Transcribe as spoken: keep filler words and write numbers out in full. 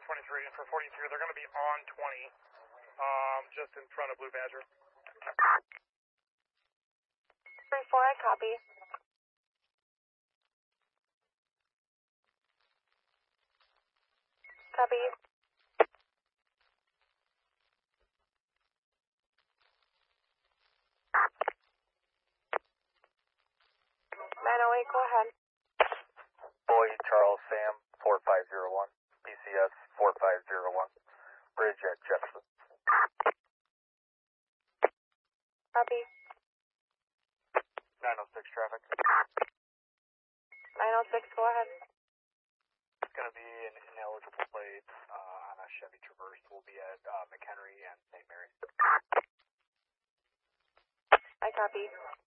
twenty-three, and for forty-two, they're going to be on twenty, um, just in front of Blue Badger. three four, I copy. Copy. nine oh eight, go ahead. Boy, Charles, Sam, four five zero one, B C S four five zero one, bridge at Jefferson. Copy. nine oh six traffic. nine oh six, go ahead. It's going to be an ineligible plate uh, on a Chevy Traverse. We'll be at uh, McHenry and Saint Mary. I copy.